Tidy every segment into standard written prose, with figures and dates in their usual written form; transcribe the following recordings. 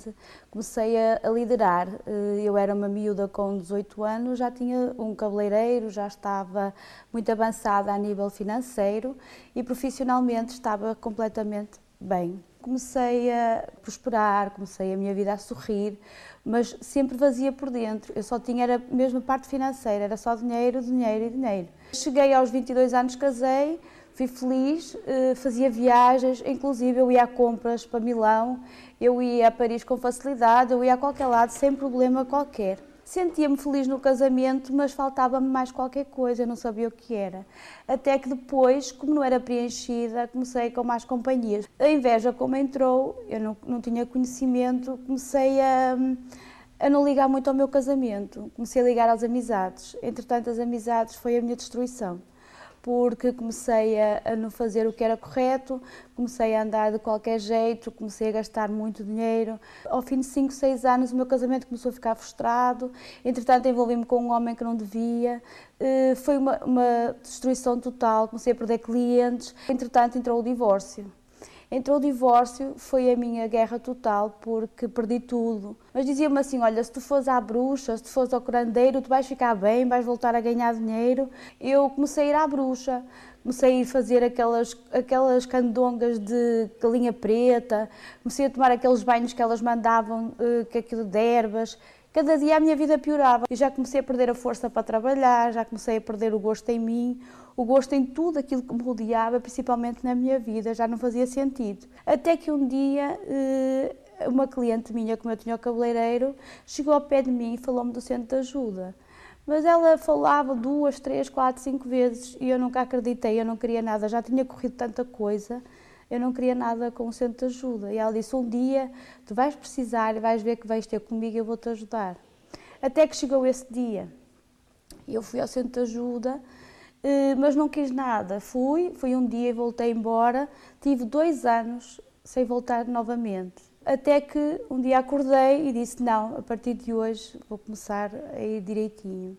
rapidamente comecei a liderar. Eu era uma miúda com 18 anos, já tinha um cabeleireiro, já estava muito avançada a nível financeiro e profissionalmente estava completamente bem. Comecei a prosperar, comecei a minha vida a sorrir, mas sempre vazia por dentro. Eu só tinha a mesma parte financeira, era só dinheiro, dinheiro e dinheiro. Cheguei aos 22 anos, casei, fui feliz, fazia viagens, inclusive eu ia a compras para Milão, eu ia a Paris com facilidade, eu ia a qualquer lado sem problema qualquer. Sentia-me feliz no casamento, mas faltava-me mais qualquer coisa, eu não sabia o que era. Até que depois, como não era preenchida, comecei com mais companhias. A inveja, como entrou, eu não tinha conhecimento, comecei a não ligar muito ao meu casamento, comecei a ligar às amizades. Entretanto, as amizades foi a minha destruição, porque comecei a não fazer o que era correto, comecei a andar de qualquer jeito, comecei a gastar muito dinheiro. Ao fim de 5, 6 anos o meu casamento começou a ficar frustrado, entretanto envolvi-me com um homem que não devia, foi uma destruição total, comecei a perder clientes, entretanto entrou o divórcio. Entrou o divórcio, foi a minha guerra total, porque perdi tudo. Mas diziam-me assim, olha, se tu fores à bruxa, se tu fores ao curandeiro, tu vais ficar bem, vais voltar a ganhar dinheiro. Eu comecei a ir à bruxa, comecei a ir fazer aquelas candongas de galinha preta, comecei a tomar aqueles banhos que elas mandavam, que aquilo de ervas. Cada dia a minha vida piorava e já comecei a perder a força para trabalhar, já comecei a perder o gosto em mim, o gosto em tudo aquilo que me rodeava, principalmente na minha vida, já não fazia sentido. Até que um dia, uma cliente minha, como eu tinha o cabeleireiro, chegou ao pé de mim e falou-me do centro de ajuda. Mas ela falava 2, 3, 4, 5 vezes e eu nunca acreditei, eu não queria nada, já tinha corrido tanta coisa. Eu não queria nada com o centro de ajuda. E ela disse, um dia tu vais precisar e vais ver que vais ter comigo e eu vou-te ajudar. Até que chegou esse dia. Eu fui ao centro de ajuda, mas não quis nada. Fui um dia e voltei embora. Tive 2 anos sem voltar novamente. Até que um dia acordei e disse, não, a partir de hoje vou começar a ir direitinho.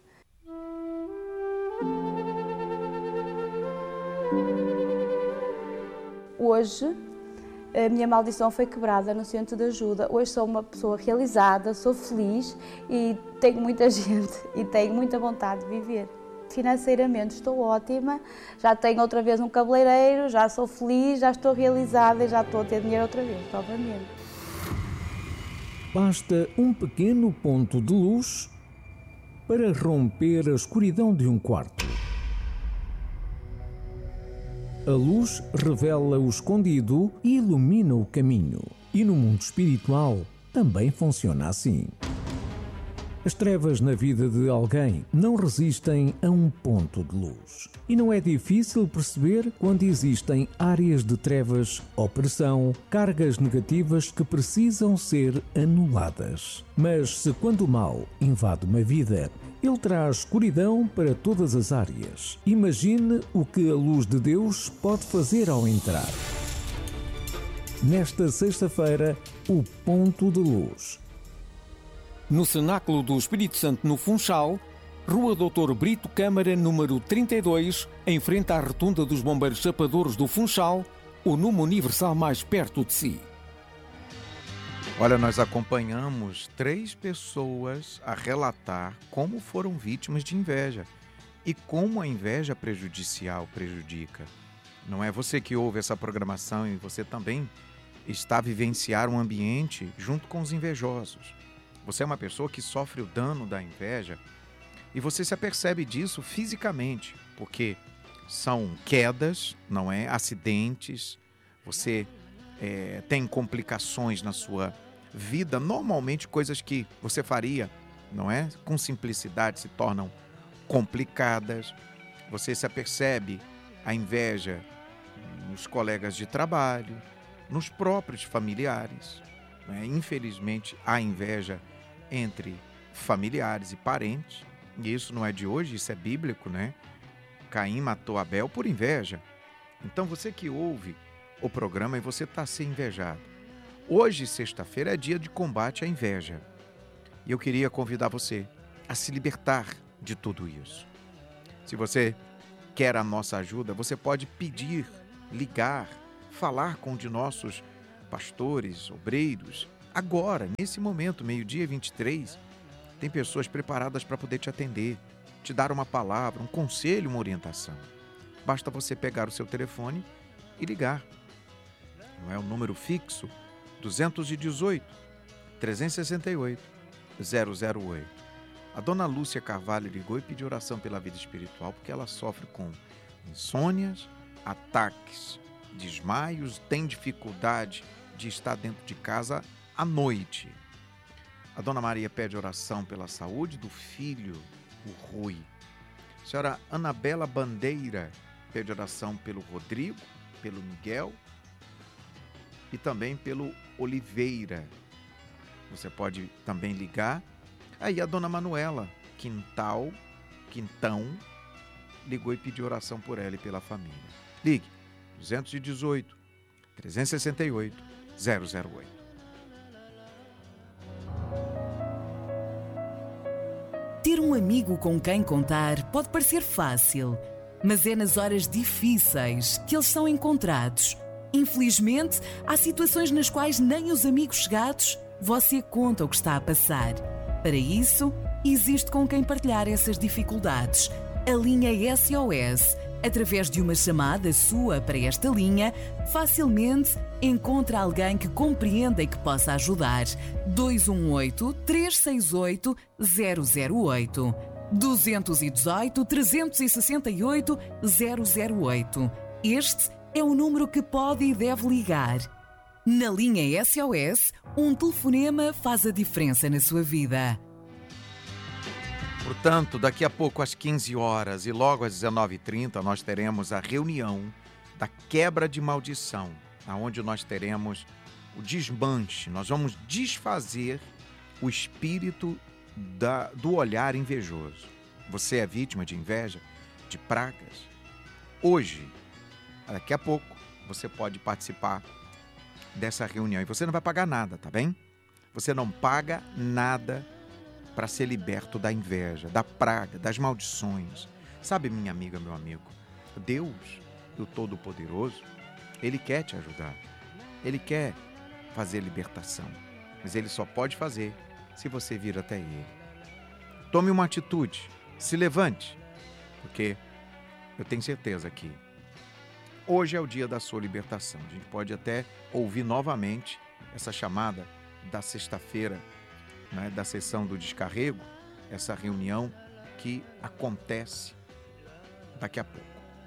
Hoje, a minha maldição foi quebrada no centro de ajuda. Hoje sou uma pessoa realizada, sou feliz e tenho muita gente e tenho muita vontade de viver. Financeiramente estou ótima, já tenho outra vez um cabeleireiro, já sou feliz, já estou realizada e já estou a ter dinheiro outra vez, novamente. Basta um pequeno ponto de luz para romper a escuridão de um quarto. A luz revela o escondido e ilumina o caminho. E no mundo espiritual também funciona assim. As trevas na vida de alguém não resistem a um ponto de luz. E não é difícil perceber quando existem áreas de trevas, opressão, cargas negativas que precisam ser anuladas. Mas se quando o mal invade uma vida, ele traz escuridão para todas as áreas. Imagine o que a luz de Deus pode fazer ao entrar. Nesta sexta-feira, o ponto de luz. No Cenáculo do Espírito Santo, no Funchal, Rua Doutor Brito Câmara, número 32, em frente à Rotunda dos Bombeiros Chapadores do Funchal, o número universal mais perto de si. Olha, nós acompanhamos 3 pessoas a relatar como foram vítimas de inveja e como a inveja prejudicial prejudica. Não é você que ouve essa programação e você também está a vivenciar um ambiente junto com os invejosos. Você é uma pessoa que sofre o dano da inveja e você se apercebe disso fisicamente, porque são quedas, não é? Acidentes, você tem complicações na sua vida, normalmente coisas que você faria, não é? Com simplicidade se tornam complicadas. Você se apercebe a inveja nos colegas de trabalho, nos próprios familiares, né? Infelizmente, há inveja entre familiares e parentes, e isso não é de hoje, isso é bíblico, né? Caim matou Abel por inveja. Então você que ouve o programa e você está sendo invejado. Hoje, sexta-feira, é dia de combate à inveja. E eu queria convidar você a se libertar de tudo isso. Se você quer a nossa ajuda, você pode pedir, ligar, falar com um de nossos pastores, obreiros, Agora, nesse momento, 12h23, tem pessoas preparadas para poder te atender, te dar uma palavra, um conselho, uma orientação. Basta você pegar o seu telefone e ligar. Não é o número fixo 218 368 008. A dona Lúcia Carvalho ligou e pediu oração pela vida espiritual porque ela sofre com insônias, ataques, desmaios, tem dificuldade de estar dentro de casa à noite. A dona Maria pede oração pela saúde do filho, o Rui. A senhora Anabela Bandeira pede oração pelo Rodrigo, pelo Miguel e também pelo Oliveira. Você pode também ligar. Aí a dona Manuela Quintão ligou e pediu oração por ela e pela família. Ligue 218 368 008. Ter um amigo com quem contar pode parecer fácil, mas é nas horas difíceis que eles são encontrados. Infelizmente, há situações nas quais nem os amigos chegados você conta o que está a passar. Para isso, existe com quem partilhar essas dificuldades. A linha SOS, através de uma chamada sua para esta linha, facilmente encontra alguém que compreenda e que possa ajudar. 218-368-008. 218-368-008. Este é o número que pode e deve ligar. Na linha SOS, um telefonema faz a diferença na sua vida. Portanto, daqui a pouco às 15 horas e logo às 19h30 nós teremos a reunião da quebra de maldição, onde nós teremos o desmanche. Nós vamos desfazer o espírito do olhar invejoso. Você é vítima de inveja, de pragas? Hoje, daqui a pouco, você pode participar dessa reunião e você não vai pagar nada, tá bem? Você não paga nada para ser liberto da inveja, da praga, das maldições. Sabe, minha amiga, meu amigo, Deus, o Todo-Poderoso, Ele quer te ajudar. Ele quer fazer libertação, mas Ele só pode fazer se você vir até Ele. Tome uma atitude, se levante, porque eu tenho certeza que hoje é o dia da sua libertação. A gente pode até ouvir novamente essa chamada da sexta-feira, né, da sessão do descarrego, essa reunião que acontece daqui a pouco.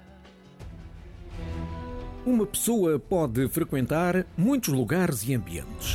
Uma pessoa pode frequentar muitos lugares e ambientes.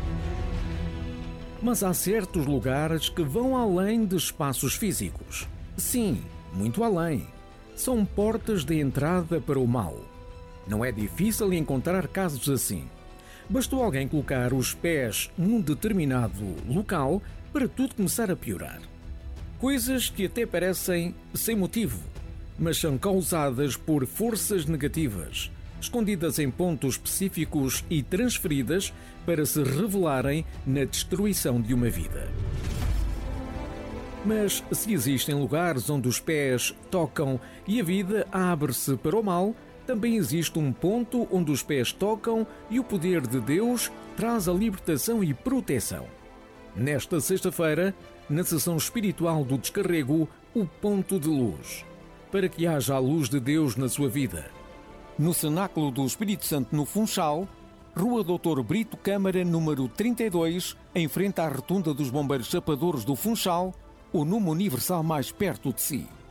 Mas há certos lugares que vão além de espaços físicos. Sim, muito além. São portas de entrada para o mal. Não é difícil encontrar casos assim. Bastou alguém colocar os pés num determinado local para tudo começar a piorar. Coisas que até parecem sem motivo, mas são causadas por forças negativas, escondidas em pontos específicos e transferidas para se revelarem na destruição de uma vida. Mas se existem lugares onde os pés tocam e a vida abre-se para o mal, também existe um ponto onde os pés tocam e o poder de Deus traz a libertação e proteção. Nesta sexta-feira, na sessão espiritual do descarrego, o ponto de luz, para que haja a luz de Deus na sua vida. No Cenáculo do Espírito Santo no Funchal, Rua Dr. Brito Câmara, número 32, em frente à rotunda dos Bombeiros Chapadores do Funchal, o número universal mais perto de si.